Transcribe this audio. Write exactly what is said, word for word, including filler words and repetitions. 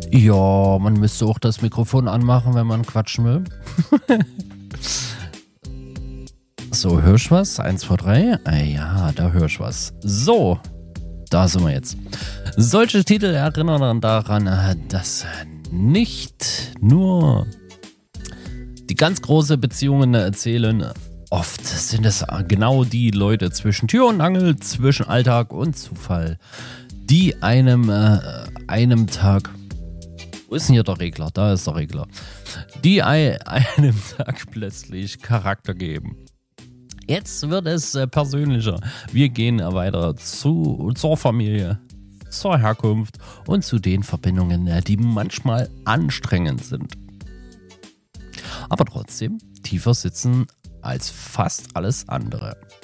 Ja, man müsste auch das Mikrofon anmachen, wenn man quatschen will. So, hörst du was? Eins, zwei, drei. Ah, ja, da hörst du was. So, da sind wir jetzt. Solche Titel erinnern daran, dass nicht nur die ganz große Beziehungen erzählen. Oft sind es genau die Leute zwischen Tür und Angel, zwischen Alltag und Zufall, die einem, äh, einem Tag... Wo ist denn hier der Regler? Da ist der Regler. Die einem Tag plötzlich Charakter geben. Jetzt wird es äh, persönlicher. Wir gehen weiter zu, zur Familie, zur Herkunft und zu den Verbindungen, äh, die manchmal anstrengend sind. Aber trotzdem tiefer sitzen als fast alles andere.